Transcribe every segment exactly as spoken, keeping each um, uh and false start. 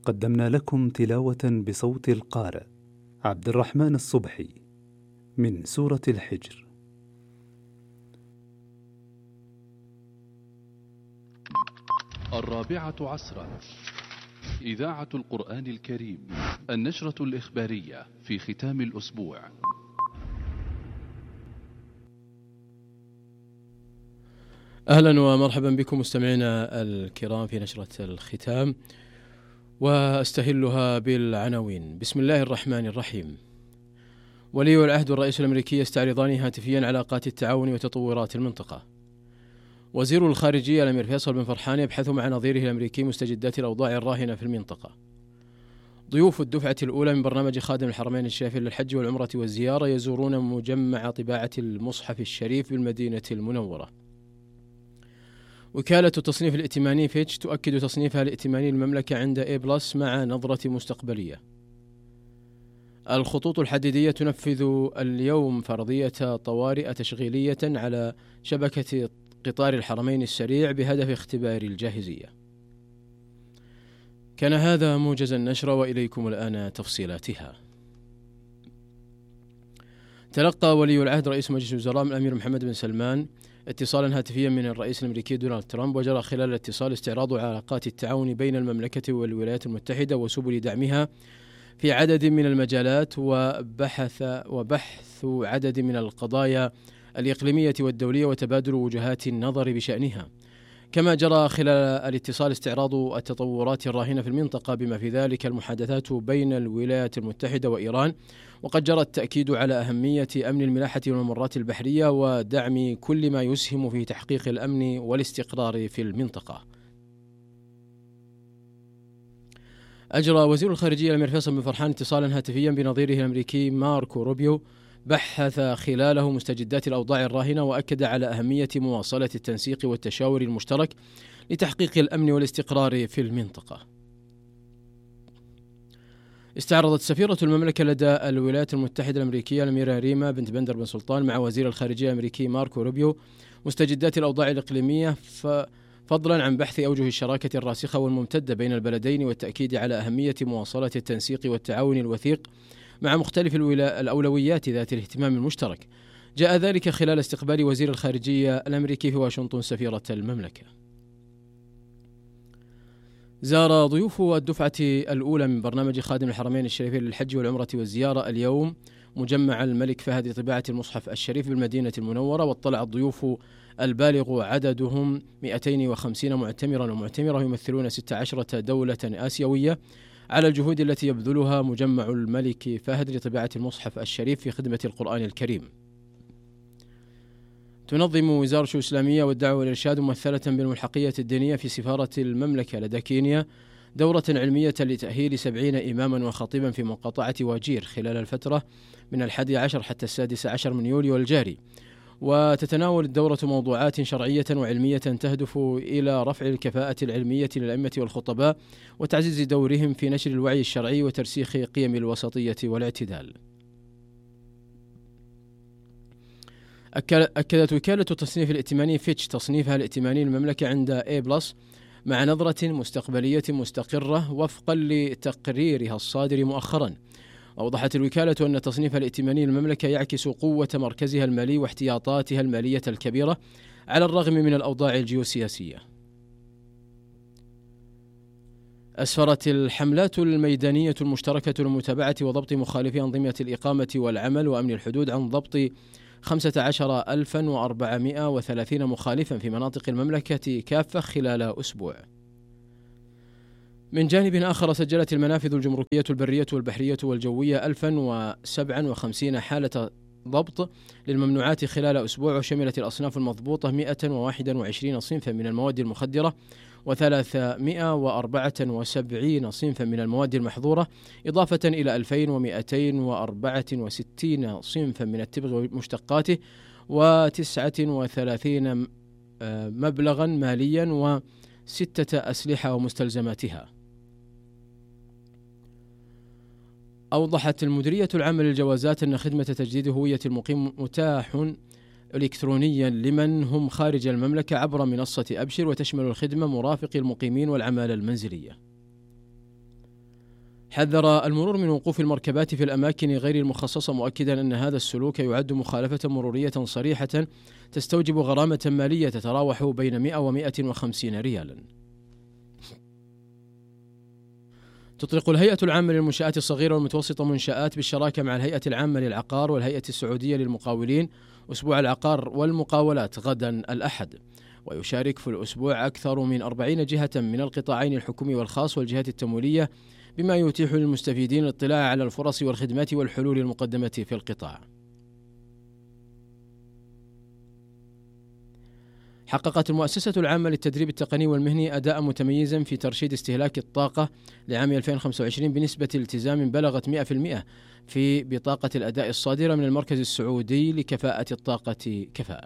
قدمنا لكم تلاوة بصوت القارئ عبد الرحمن الصبحي من سورة الحجر. الرابعة عصرا، إذاعة القرآن الكريم، النشرة الإخبارية في ختام الأسبوع. أهلا ومرحبا بكم مستمعينا الكرام في نشرة الختام، واستهلها بالعناوين. بسم الله الرحمن الرحيم. ولي العهد والرئيس الأمريكي يستعرضان هاتفيا علاقات التعاون وتطورات المنطقة. وزير الخارجية الأمير فيصل بن فرحان يبحث مع نظيره الأمريكي مستجدات الأوضاع الراهنة في المنطقة. ضيوف الدفعة الأولى من برنامج خادم الحرمين الشريفين للحج والعمرة والزيارة يزورون مجمع طباعة المصحف الشريف بالمدينة المنورة. وكالة التصنيف الائتماني فيتش تؤكد تصنيفها الائتماني للمملكة عند A بلس مع نظرة مستقبلية. الخطوط الحديدية تنفذ اليوم فرضية طوارئ تشغيلية على شبكة قطار الحرمين السريع بهدف اختبار الجاهزية. كان هذا موجز النشر، وإليكم الآن تفصيلاتها. تلقى ولي العهد رئيس مجلس الوزراء الأمير محمد بن سلمان اتصالا هاتفيا من الرئيس الأمريكي دونالد ترامب، وجرى خلال الاتصال استعراض علاقات التعاون بين المملكة والولايات المتحدة وسبل دعمها في عدد من المجالات، وبحث وبحث عدد من القضايا الإقليمية والدولية وتبادل وجهات النظر بشأنها. كما جرى خلال الاتصال استعراض التطورات الراهنة في المنطقة بما في ذلك المحادثات بين الولايات المتحدة وإيران، وقد جرى التأكيد على أهمية أمن الملاحة والممرات البحرية ودعم كل ما يسهم في تحقيق الأمن والاستقرار في المنطقة. أجرى وزير الخارجية الأمير فيصل بن فرحان اتصالا هاتفيا بنظيره الأمريكي ماركو روبيو، بحث خلاله مستجدات الأوضاع الراهنة، وأكد على أهمية مواصلة التنسيق والتشاور المشترك لتحقيق الأمن والاستقرار في المنطقة. استعرضت سفيرة المملكة لدى الولايات المتحدة الأمريكية الأميرة ريما بنت بندر بن سلطان مع وزير الخارجية الأمريكي ماركو روبيو مستجدات الأوضاع الإقليمية، فضلا عن بحث أوجه الشراكة الراسخة والممتدة بين البلدين والتأكيد على أهمية مواصلة التنسيق والتعاون الوثيق مع مختلف الأولويات ذات الاهتمام المشترك. جاء ذلك خلال استقبال وزير الخارجية الأمريكي في واشنطن سفيرة المملكة. زار ضيوف الدفعة الأولى من برنامج خادم الحرمين الشريفين للحج والعمرة والزيارة اليوم مجمع الملك فهد لطباعة المصحف الشريف بالمدينة المنورة، واطلع الضيوف البالغ عددهم مئتين وخمسين معتمرا ومعتمرة يمثلون ستة عشرة دولة آسيوية على الجهود التي يبذلها مجمع الملك فهد لطباعة المصحف الشريف في خدمة القرآن الكريم. تنظم وزارة الإسلامية والدعوة والإرشاد ممثلة بالملحقية الدينية في سفارة المملكة لدى كينيا دورة علمية لتأهيل سبعين إماما وخطيبا في مقاطعة واجير خلال الفترة من الحادي عشر حتى السادس عشر من يوليو الجاري. وتتناول الدورة موضوعات شرعية وعلمية تهدف إلى رفع الكفاءة العلمية للأئمة والخطباء وتعزيز دورهم في نشر الوعي الشرعي وترسيخ قيم الوسطية والاعتدال. أكدت وكالة التصنيف الائتماني فيتش تصنيفها الائتماني للمملكة عند A بلس مع نظرة مستقبلية مستقرة وفقا لتقريرها الصادر مؤخرا. أوضحت الوكالة أن تصنيفها الائتماني للمملكة يعكس قوة مركزها المالي واحتياطاتها المالية الكبيرة على الرغم من الأوضاع الجيوسياسية. أسفرت الحملات الميدانية المشتركة لمتابعة وضبط مخالفي أنظمة الإقامة والعمل وأمن الحدود عن ضبط خمسة عشر ألفا وأربعمائة وثلاثين مخالفا في مناطق المملكة كافة خلال أسبوع. من جانب آخر سجلت المنافذ الجمركية البرية والبحرية والجوية ألفا وسبعة وخمسين حالة ضبط للممنوعات خلال أسبوع، وشملت الأصناف المضبوطة مئة وواحد وعشرين صنفا من المواد المخدرة وثلاثمائة وأربعة وسبعين صنفا من المواد المحظورة، إضافة إلى ألفين ومئتين وأربعة وستين صنفا من التبغ ومشتقاته وتسعة وثلاثين مبلغا ماليا وستة أسلحة ومستلزماتها. أوضحت المديرية العامة للجوازات أن خدمة تجديد هوية المقيم متاح إلكترونيا لمن هم خارج المملكة عبر منصة أبشر، وتشمل الخدمة مرافق المقيمين والعمالة المنزلية. حذر المرور من وقوف المركبات في الأماكن غير المخصصة، مؤكدا أن هذا السلوك يعد مخالفة مرورية صريحة تستوجب غرامة مالية تتراوح بين مئة ومئة وخمسين ريالا. تطلق الهيئة العامة للمنشآت الصغيرة والمتوسطة منشآت بالشراكة مع الهيئة العامة للعقار والهيئة السعودية للمقاولين أسبوع العقار والمقاولات غدا الأحد، ويشارك في الأسبوع أكثر من أربعين جهة من القطاعين الحكومي والخاص والجهات التمويلية، بما يتيح للمستفيدين الاطلاع على الفرص والخدمات والحلول المقدمة في القطاع. حققت المؤسسة العامة للتدريب التقني والمهني أداء متميزا في ترشيد استهلاك الطاقة لعام ألفين وخمسة وعشرين بنسبة التزام بلغت مئة بالمئة في بطاقة الأداء الصادرة من المركز السعودي لكفاءة الطاقة كفاءة.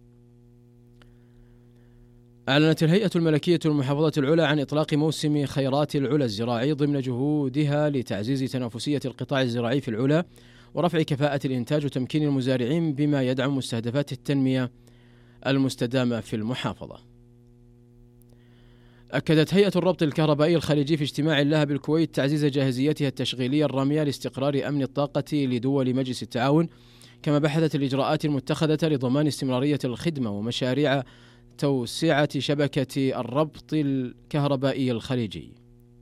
أعلنت الهيئة الملكية للمحافظة العلى عن إطلاق موسم خيرات العلا الزراعي ضمن جهودها لتعزيز تنافسية القطاع الزراعي في العلا ورفع كفاءة الإنتاج وتمكين المزارعين، بما يدعم مستهدفات التنمية المستدامة في المحافظة. أكدت هيئة الربط الكهربائي الخليجي في اجتماع لها بالكويت تعزيز جاهزيتها التشغيلية الرامية لاستقرار أمن الطاقة لدول مجلس التعاون، كما بحثت الإجراءات المتخذة لضمان استمرارية الخدمة ومشاريع توسعة شبكة الربط الكهربائي الخليجي.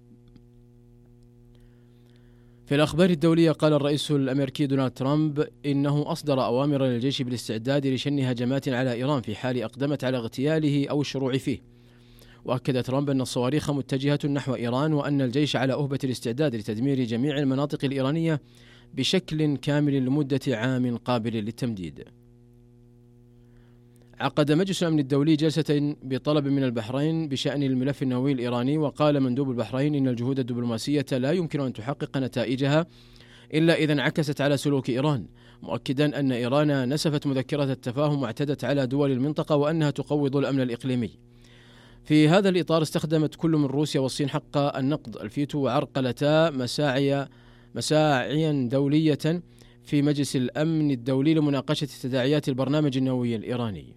في الأخبار الدولية، قال الرئيس الأمريكي دونالد ترامب إنه أصدر أوامر للجيش بالاستعداد لشن هجمات على إيران في حال أقدمت على اغتياله أو الشروع فيه. وأكد ترامب أن الصواريخ متجهة نحو إيران وأن الجيش على أهبة الاستعداد لتدمير جميع المناطق الإيرانية بشكل كامل لمدة عام قابل للتمديد. عقد مجلس الأمن الدولي جلسة بطلب من البحرين بشأن الملف النووي الإيراني، وقال مندوب البحرين إن الجهود الدبلوماسية لا يمكن أن تحقق نتائجها إلا إذا انعكست على سلوك إيران، مؤكدا أن إيران نسفت مذكرة التفاهم واعتدت على دول المنطقة وأنها تقوض الأمن الإقليمي. في هذا الإطار استخدمت كل من روسيا والصين حق النقد الفيتو وعرقلتا مساعي مساعيا دولية في مجلس الأمن الدولي لمناقشة تداعيات البرنامج النووي الإيراني.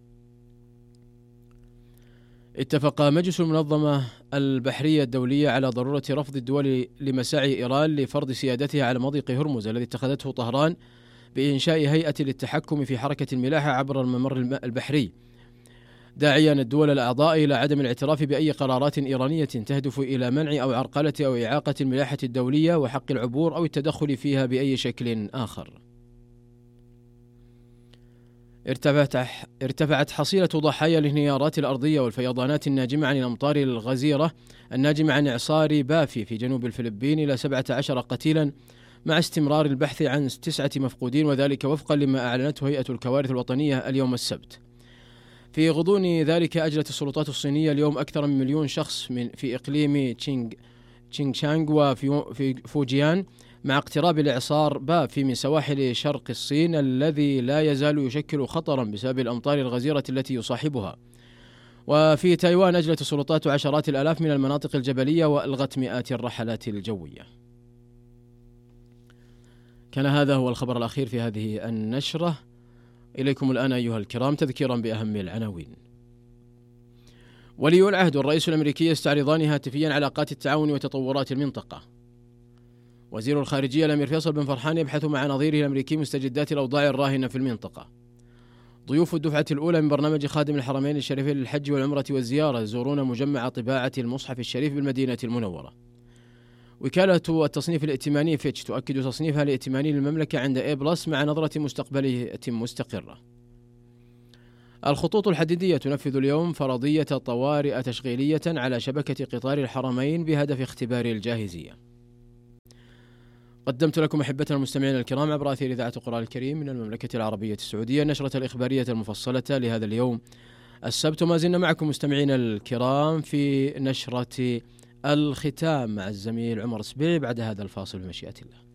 اتفق مجلس المنظمة البحرية الدولية على ضرورة رفض الدول لمساعي إيران لفرض سيادتها على مضيق هرمز الذي اتخذته طهران بإنشاء هيئة للتحكم في حركة الملاحة عبر الممر البحري، داعيا الدول الأعضاء إلى عدم الاعتراف بأي قرارات إيرانية تهدف إلى منع أو عرقلة أو إعاقة الملاحة الدولية وحق العبور أو التدخل فيها بأي شكل آخر. ارتفعت ارتفعت حصيلة ضحايا الانهيارات الأرضية والفيضانات الناجمة عن الأمطار الغزيرة الناجمة عن إعصار بافي في جنوب الفلبين إلى سبعة عشر قتيلا، مع استمرار البحث عن تسعة مفقودين، وذلك وفقا لما أعلنته هيئة الكوارث الوطنية اليوم السبت. في غضون ذلك أجرت السلطات الصينية اليوم أكثر من مليون شخص من في إقليم تشينغ تشينغشانغ وفي فوجيان مع اقتراب الإعصار بافي من سواحل شرق الصين الذي لا يزال يشكل خطرا بسبب الأمطار الغزيرة التي يصاحبها. وفي تايوان أجرت السلطات عشرات الآلاف من المناطق الجبلية وألغت مئات الرحلات الجوية. كان هذا هو الخبر الأخير في هذه النشرة. إليكم الآن أيها الكرام تذكيرا بأهم العناوين. ولي العهد والرئيس الأمريكي يستعرضان هاتفيا علاقات التعاون وتطورات المنطقة. وزير الخارجية الأمير فيصل بن فرحان يبحث مع نظيره الأمريكي مستجدات الأوضاع الراهنة في المنطقة. ضيوف الدفعة الأولى من برنامج خادم الحرمين الشريفين للحج والعمرة والزيارة يزورون مجمع طباعة المصحف الشريف بالمدينة المنورة. وكالة التصنيف الائتماني فيتش تؤكد تصنيفها الائتماني للمملكة عند A بلس مع نظرة مستقبلية مستقرة. الخطوط الحديدية تنفذ اليوم فرضية طوارئ تشغيلية على شبكة قطار الحرمين بهدف اختبار الجاهزية. قدمت لكم أحبتنا المستمعين الكرام عبر أثير إذاعة القرآن الكريم من المملكة العربية السعودية النشرة الإخبارية المفصلة لهذا اليوم السبت، وما زلنا معكم مستمعين الكرام في نشرة الختام مع الزميل عمر سبيع بعد هذا الفاصل بمشيئة الله.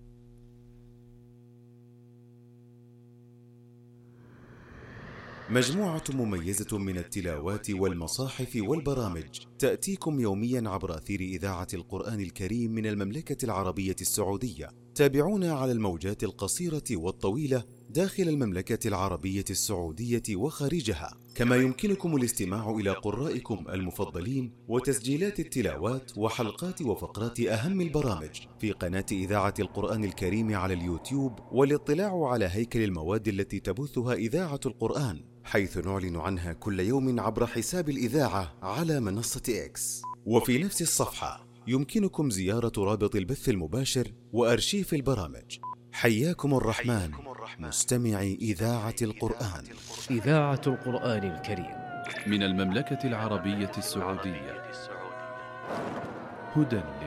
مجموعة مميزة من التلاوات والمصاحف والبرامج تأتيكم يوميا عبر أثير إذاعة القرآن الكريم من المملكة العربية السعودية. تابعونا على الموجات القصيرة والطويلة داخل المملكة العربية السعودية وخارجها. كما يمكنكم الاستماع إلى قرائكم المفضلين وتسجيلات التلاوات وحلقات وفقرات أهم البرامج في قناة إذاعة القرآن الكريم على اليوتيوب، والاطلاع على هيكل المواد التي تبثها إذاعة القرآن، حيث نعلن عنها كل يوم عبر حساب الإذاعة على منصة إكس. وفي نفس الصفحة يمكنكم زيارة رابط البث المباشر وأرشيف البرامج. حياكم الرحمن مستمعي إذاعة القرآن. إذاعة القرآن الكريم من المملكة العربية السعودية. هدى